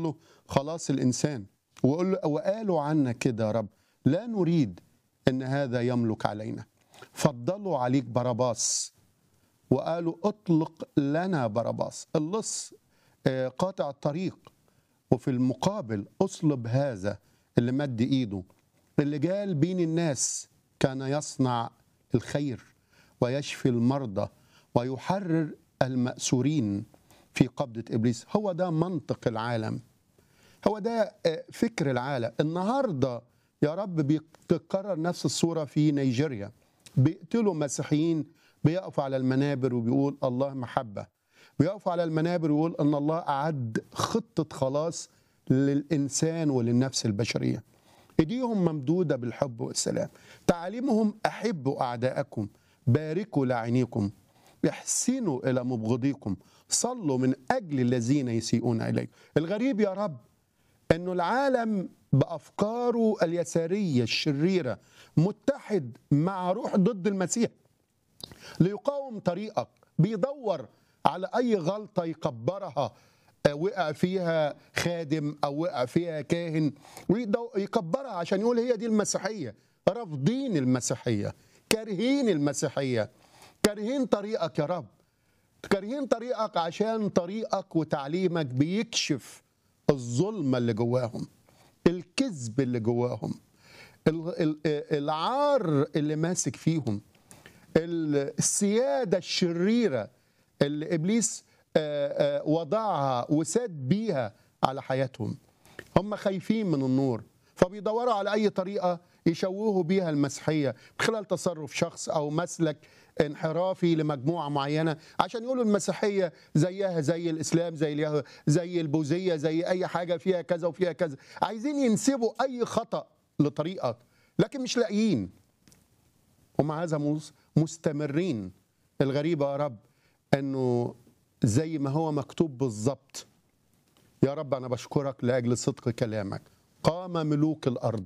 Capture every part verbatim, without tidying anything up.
بيقول له خلاص الإنسان، وقال له وقالوا عنا كده يا رب لا نريد أن هذا يملك علينا. فضلوا عليك بarabbاس وقالوا اطلق لنا بarabbاس، اللص آه، قاطع الطريق، وفي المقابل اصلب هذا اللي مد ايده، اللي جال بين الناس كان يصنع الخير ويشفي المرضى ويحرر المأسورين في قبضة إبليس. هو ده منطق العالم، هو ده آه، فكر العالم. النهاردة يا رب بتتكرر نفس الصورة في نيجيريا، بيقتلوا مسيحيين، بيقفوا على المنابر وبيقول الله محبة، بيقفوا على المنابر ويقول أن الله أعد خطة خلاص للإنسان وللنفس البشرية. ايديهم ممدودة بالحب والسلام، تعاليمهم أحبوا أعداءكم، باركوا لاعنيكم، احسنوا إلى مبغضيكم، صلوا من أجل الذين يسيئون إليكم. الغريب يا رب أنه العالم بأفكاره اليسارية الشريرة متحد مع روح ضد المسيح ليقاوم طريقك، بيدور على أي غلطة يكبرها، آه، وقع فيها خادم أو وقع فيها كاهن ويكبرها عشان يقول هي دي المسيحية. رافضين المسيحية، كارهين المسيحية، كارهين طريقك يا رب، كارهين طريقك عشان طريقك وتعليمك بيكشف الظلمة اللي جواهم، الكذب اللي جواهم، ال- ال- العار اللي ماسك فيهم، السيادة الشريرة اللي إبليس آه، آه، وضعها وساد بيها على حياتهم. هم خايفين من النور، فبيدوروا على أي طريقة يشوهوا بيها المسيحية من خلال تصرف شخص أو مسلك انحرافي لمجموعة معينة، عشان يقولوا المسيحية زيها زي الإسلام، زي اليهود، زي البوذية، زي أي حاجة فيها كذا وفيها كذا. عايزين ينسبوا أي خطأ لطريقك، لكن مش لاقيين، ومع هذا مس- مستمرين. الغريبة يا رب أنه زي ما هو مكتوب بالظبط، يا رب أنا بشكرك لأجل صدق كلامك. قام ملوك الأرض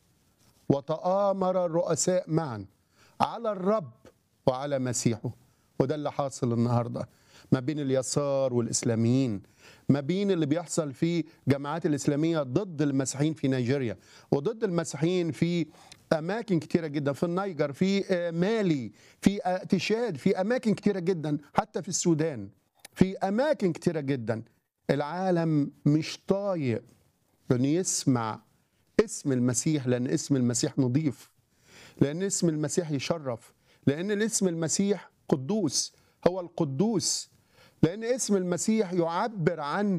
وتآمر الرؤساء معا على الرب وعلى مسيحه. وده اللي حاصل النهاردة ما بين اليسار والإسلاميين، ما بين اللي بيحصل في جماعات الإسلامية ضد المسيحيين في نيجيريا وضد المسيحيين في أماكن كتيرة جدا، في النيجر، في آه، مالي، في آه، تشاد، في أماكن كتيرة جدا، حتى في السودان، في أماكن كتيرة جدا. العالم مش طايق أن يسمع اسم المسيح، لأن اسم المسيح نظيف، لأن اسم المسيح يشرف، لأن اسم المسيح قدوس، هو القدوس، لأن اسم المسيح يعبر عن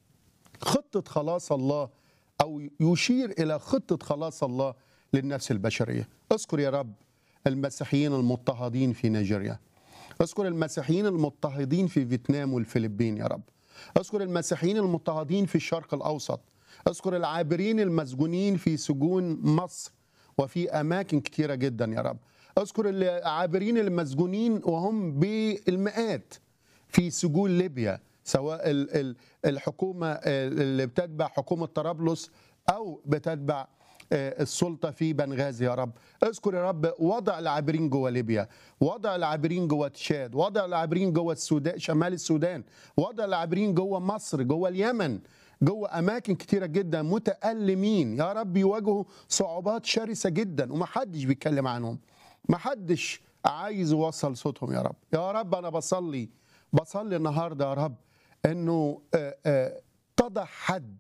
خطة خلاص الله أو يشير إلى خطة خلاص الله للنفس البشرية. اذكر يا رب المسيحيين المضطهدين في نيجيريا، اذكر المسيحيين المضطهدين في فيتنام والفلبين يا رب، اذكر المسيحيين المضطهدين في الشرق الأوسط، اذكر العابرين المسجونين في سجون مصر وفي أماكن كتيرة جدا يا رب، اذكر العابرين المسجونين وهم بالمئات في سجون ليبيا، سواء ال- ال- الحكومة اللي بتتبع حكومة طرابلس أو بتتبع آه، السلطة في بنغازي يا رب. اذكر يا رب وضع العابرين جوه ليبيا، وضع العابرين جوه تشاد، وضع العابرين جوه السودان، شمال السودان، وضع العابرين جوه مصر، جوه اليمن، جوه أماكن كتيرة جدا متألمين يا رب، يواجهوا صعوبات شرسة جدا ومحدش بيتكلم عنهم، محدش عايز يوصل صوتهم يا رب. يا رب أنا بصلي بصلي النهاردة يا رب أنه آه، آه، تضع حد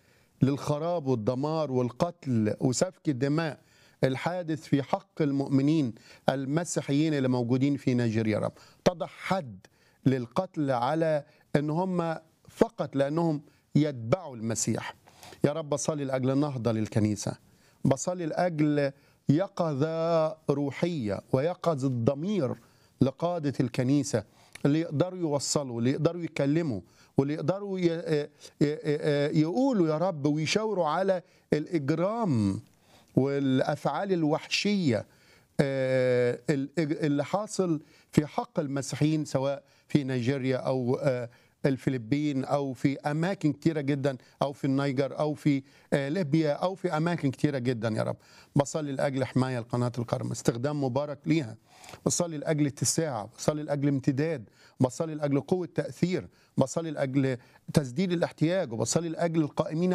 للخراب والدمار والقتل وسفك الدماء الحادث في حق المؤمنين المسيحيين اللي موجودين في نيجيريا يا رب. تضع حد للقتل على ان هم فقط لانهم يتبعوا المسيح يا رب. بصلي لاجل النهضه للكنيسه، بصلي لاجل يقظه روحيه ويقظه ضمير لقاده الكنيسه، اللي يقدروا يوصلوا، اللي يقدروا يكلموا، واللي يقدروا ي- ي- ي- يقولوا يا رب ويشاوروا على الإجرام والأفعال الوحشية آه، ال- اللي حاصل في حق المسيحيين سواء في نيجيريا أو آه، الفلبين او في اماكن كتيره جدا، او في النيجر او في آه، ليبيا او في اماكن كتيره جدا يا رب. بصلي لاجل حمايه لقناه الكرم، استخدام مبارك ليها. بصلي لاجل اتساع، بصلي لاجل امتداد، بصلي لاجل قوه تاثير، بصلي لاجل تسديد الاحتياج، وبصلي لاجل القائمين